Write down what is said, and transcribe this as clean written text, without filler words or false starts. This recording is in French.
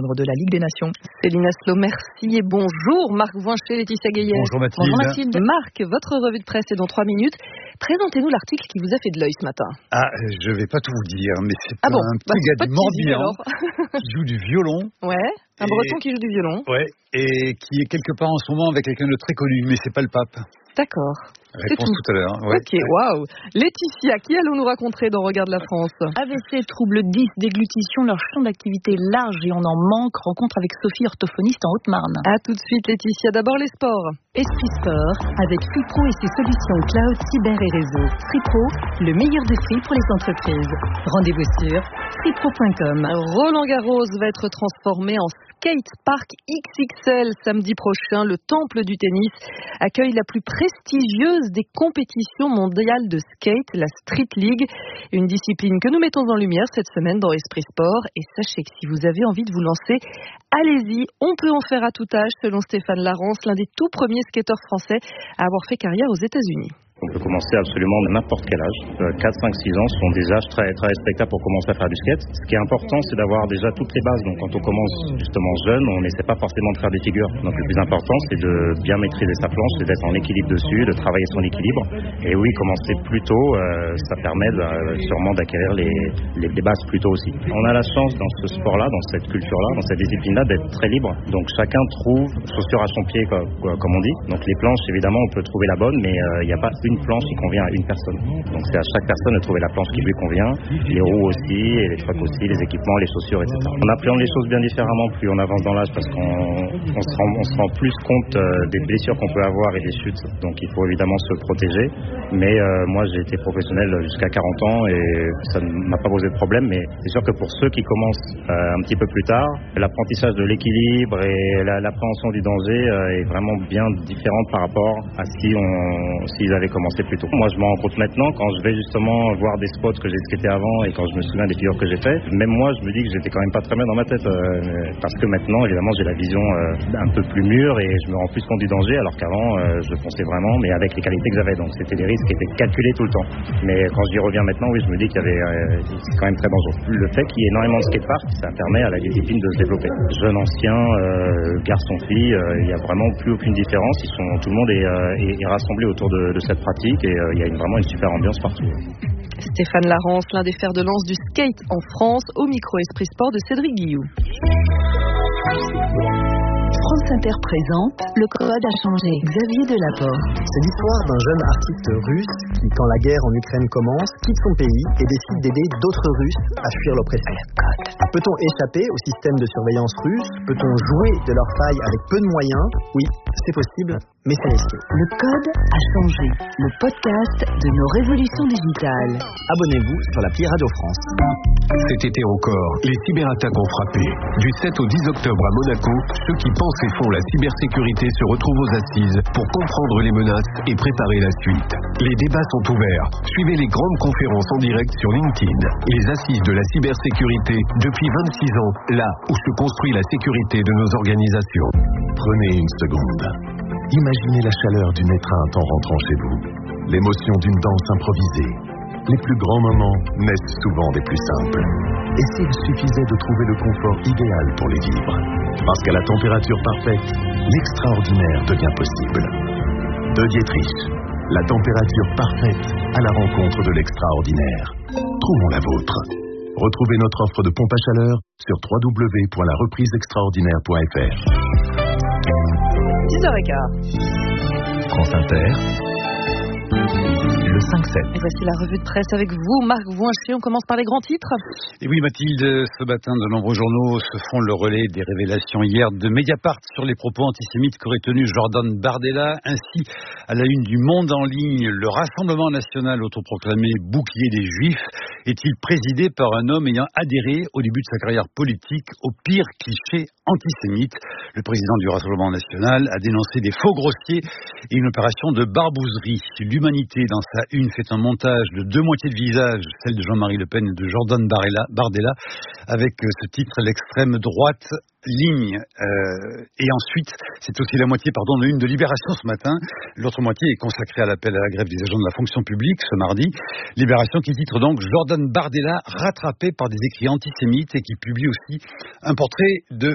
cadre de la Ligue des Nations. Céline Asselot, merci et bonjour. Marc Voinchet, Laetitia Gaillet. Bonjour Mathilde. Bonjour Mathilde. Marc, votre revue de presse est dans 3 minutes. Présentez-nous l'article qui vous a fait de l'œil ce matin. Je vais pas tout vous dire, mais c'est un petit gars du Morbihan qui joue du violon. Ouais, un breton qui joue du violon. Ouais, et qui est quelque part en ce moment avec quelqu'un de très connu, mais c'est pas le pape. D'accord. Réponse tout à l'heure. Ouais. Ok, waouh. Laetitia, qui allons-nous raconter dans Regarde la France? AVC, troubles 10, déglutition, leur champ d'activité large et on en manque. Rencontre avec Sophie, orthophoniste en Haute-Marne. À tout de suite Laetitia, d'abord les sports. Esprit Sport, avec Free-Pro et ses solutions cloud, cyber et réseau. Free-Pro, le meilleur de free pour les entreprises. Rendez-vous sur freepro.com. Roland Garros va être transformé en Skate Park XXL samedi prochain. Le temple du tennis accueille la plus prestigieuse des compétitions mondiales de skate, la Street League, une discipline que nous mettons en lumière cette semaine dans Esprit Sport. Et sachez que si vous avez envie de vous lancer, allez-y, on peut en faire à tout âge, selon Stéphane Larence, l'un des tout premiers skateurs français à avoir fait carrière aux États-Unis. On peut commencer absolument de n'importe quel âge. 4, 5, 6 ans sont des âges très, très respectables pour commencer à faire du skate. Ce qui est important, c'est d'avoir déjà toutes les bases. Donc quand on commence justement jeune, on n'essaie pas forcément de faire des figures. Donc le plus important, c'est de bien maîtriser sa planche, c'est d'être en équilibre dessus, de travailler son équilibre. Et oui, commencer plus tôt, ça permet sûrement d'acquérir les bases plus tôt aussi. On a la chance dans ce sport-là, dans cette culture-là, dans cette discipline-là, d'être très libre. Donc chacun trouve chaussure à son pied, comme on dit. Donc les planches, évidemment, on peut trouver la bonne, mais il n'y a pas une planche qui convient à une personne. Donc c'est à chaque personne de trouver la planche qui lui convient, les roues aussi, et les trucks aussi, les équipements, les chaussures, etc. On appréhende les choses bien différemment plus on avance dans l'âge parce qu'on se rend plus compte des blessures qu'on peut avoir et des chutes. Donc il faut évidemment se protéger. Mais moi j'ai été professionnel jusqu'à 40 ans et ça ne m'a pas posé de problème. Mais c'est sûr que pour ceux qui commencent un petit peu plus tard, l'apprentissage de l'équilibre et l'appréhension du danger est vraiment bien différente par rapport à s'ils avaient commencé plus tôt. Moi je m'en rends compte maintenant quand je vais justement voir des spots que j'ai skaté avant et quand je me souviens des figures que j'ai fait. Même moi je me dis que j'étais quand même pas très bien dans ma tête parce que maintenant évidemment j'ai la vision un peu plus mûre et je me rends plus compte du danger alors qu'avant je fonçais vraiment mais avec les qualités que j'avais. Donc c'était des risques qui étaient calculés tout le temps. Mais quand j'y reviens maintenant, oui je me dis qu'il y avait c'est quand même très dangereux. Le fait qu'il y ait énormément de skateparks, ça permet à la discipline de se développer. Jeunes, anciens, garçons, filles, il n'y a vraiment plus aucune différence. Tout le monde est rassemblé autour de cette pratique et il y a vraiment une super ambiance partout. Stéphane Larence, l'un des fers de lance du skate en France, au micro Esprit Sport de Cédric Guillou. France Inter présente Le Code a changé. Xavier Delaporte. C'est l'histoire d'un jeune artiste russe qui, quand la guerre en Ukraine commence, quitte son pays et décide d'aider d'autres Russes à fuir l'oppression. Peut-on échapper au système de surveillance russe? Peut-on jouer de leurs failles avec peu de moyens? Oui, c'est possible, mais c'est risqué. Le Code a changé. Le podcast de nos révolutions digitales. Abonnez-vous sur l'appli Radio France. Cet été encore, les cyberattaques ont frappé. Du 7 au 10 octobre à Monaco, ceux qui pensent et font la cybersécurité se retrouvent aux assises pour comprendre les menaces et préparer la suite. Les débats sont ouverts. Suivez les grandes conférences en direct sur LinkedIn. Les assises de la cybersécurité depuis 26 ans, là où se construit la sécurité de nos organisations. Prenez une seconde. Imaginez la chaleur d'une étreinte en rentrant chez vous. L'émotion d'une danse improvisée. Les plus grands moments naissent souvent des plus simples. Et s'il suffisait de trouver le confort idéal pour les vivre? Parce qu'à la température parfaite, l'extraordinaire devient possible. De Dietrich, la température parfaite à la rencontre de l'extraordinaire. Trouvons la vôtre. Retrouvez notre offre de pompe à chaleur sur www.larepriseextraordinaire.fr. 10h15. France Inter. Le 5-7. Et voici la revue de presse avec vous, Marc Voinchet. On commence par les grands titres. Et oui, Mathilde, ce matin, de nombreux journaux se font le relais des révélations hier de Mediapart sur les propos antisémites qu'aurait tenus Jordan Bardella. Ainsi, à la une du Monde en ligne, le Rassemblement national autoproclamé bouclier des Juifs est-il présidé par un homme ayant adhéré au début de sa carrière politique au pire cliché antisémite? Le président du Rassemblement national a dénoncé des faux grossiers et une opération de barbouzerie. L'Humanité, dans sa une, fait un montage de 2 moitiés de visage, celle de Jean-Marie Le Pen et de Jordan Bardella, avec ce titre, l'extrême droite ligne. Et ensuite, c'est aussi la moitié, de l'une de Libération ce matin. L'autre moitié est consacrée à l'appel à la grève des agents de la fonction publique ce mardi. Libération qui titre donc Jordan Bardella rattrapé par des écrits antisémites et qui publie aussi un portrait de